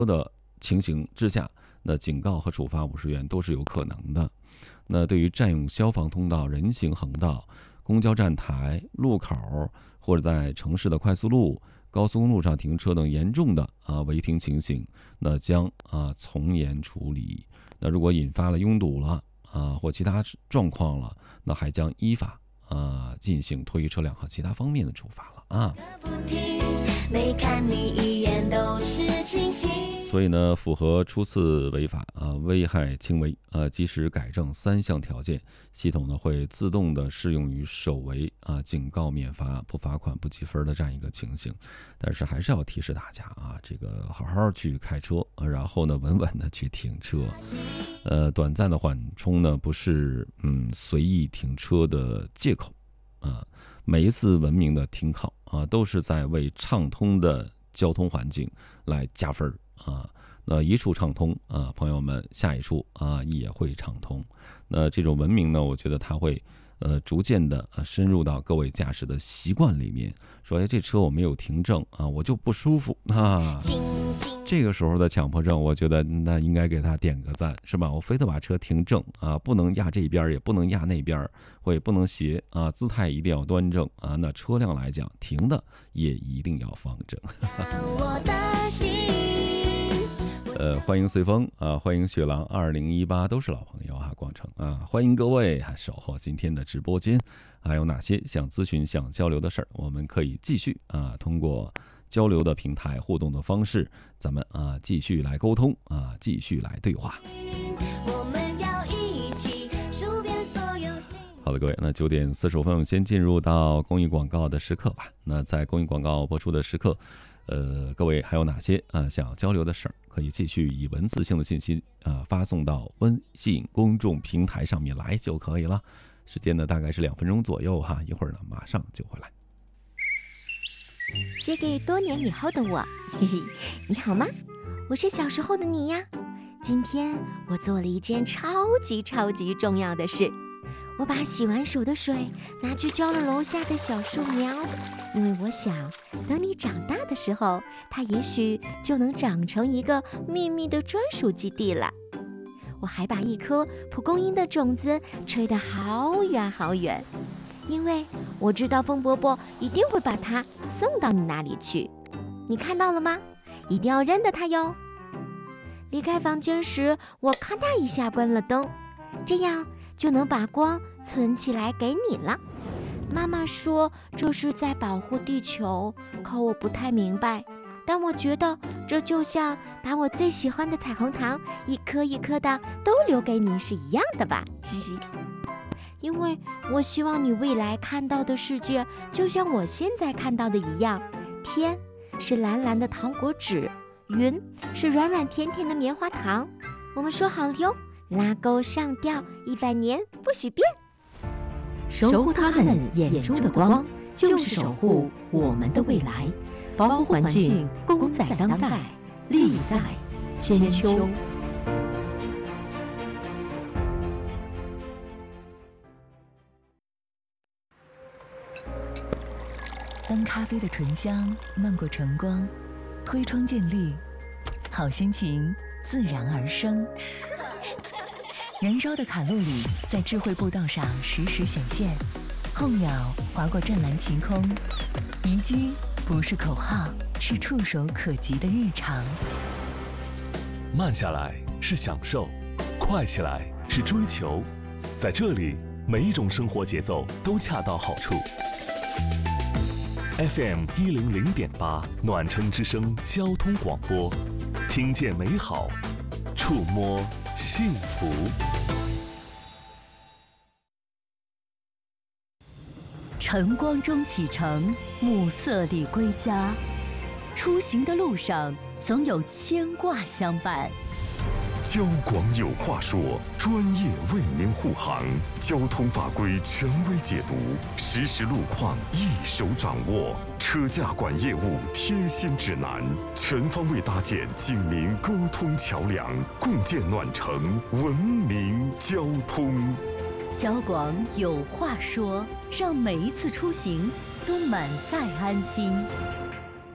的情形之下，那警告和处罚50元都是有可能的。那对于占用消防通道、人行横道、公交站台、路口或者在城市的快速路、高速公路上停车等严重的违停情形，那将从严处理。那如果引发了拥堵了或其他状况了，那还将依法进行拖移车辆和其他方面的处罚了啊。没看你一眼都是惊喜。所以呢，符合初次违法危害轻微及时改正3项条件，系统呢会自动的适用于首违警告免罚、不罚款、不记分的这样一个情形。但是还是要提示大家这个好好去开车然后呢稳稳的去停车。短暂的缓冲呢不是随意停车的借口每一次文明的停靠都是在为畅通的交通环境来加分那一处畅通朋友们下一处也会畅通。那这种文明呢，我觉得它会逐渐的深入到各位驾驶的习惯里面。说这车我没有停正我就不舒服这个时候的强迫症，我觉得那应该给他点个赞，是吧？我非得把车停正不能压这边，也不能压那边，或也不能斜姿态一定要端正那车辆来讲，停的也一定要方正。欢迎随风欢迎雪狼2018，都是老朋友广城欢迎各位守候今天的直播间。还有哪些想咨询、想交流的事儿，我们可以继续通过交流的平台、互动的方式，咱们继续来沟通继续来对话。好的，各位，那9点45分，我们先进入到公益广告的时刻吧。那在公益广告播出的时刻，各位还有哪些想要交流的事儿，可以继续以文字性的信息发送到微信公众平台上面来就可以了。时间呢大概是2分钟左右一会儿呢马上就回来。 写给多年以后的我，嘿嘿，你好吗？我是小时候的你呀。今天我做了一件超级重要的事，我把洗完手的水拿去浇了楼下的小树苗，因为我想等你长大的时候，它也许就能长成一个秘密的专属基地了。我还把一颗蒲公英的种子吹得好远好远，因为我知道风伯伯一定会把它送到你那里去。你看到了吗？一定要认得它哟。离开房间时，我咔嗒一下关了灯，这样就能把光存起来给你了。妈妈说这是在保护地球，可我不太明白。但我觉得这就像把我最喜欢的彩虹糖一颗一颗的都留给你是一样的吧，嘻嘻。因为我希望你未来看到的世界就像我现在看到的一样，天是蓝蓝的糖果纸，云是软软甜甜的棉花糖。我们说好了哟，拉钩上吊100年不许变。 守护他们眼中的光，就是守护我们的未来。保护环境，功在当代，利在千秋。 当咖啡的醇香漫过晨光，推窗见绿，好心情自然而生。燃烧的卡路里在智慧步道上实时显现，候鸟划过湛蓝晴空，宜居不是口号，是触手可及的日常。 慢下来是享受，快起来是追求，在这里，每一种生活节奏都恰到好处。FM 100.8暖城之声交通广播，听见美好，触摸幸福。 晨光中启程，暮色里归家，出行的路上总有牵挂相伴。 交广有话说，专业为您护航，交通法规权威解读，实时路况一手掌握，车驾管业务贴心指南，全方位搭建警民沟通桥梁，共建暖城文明交通。 交广有话说，让每一次出行都满载安心。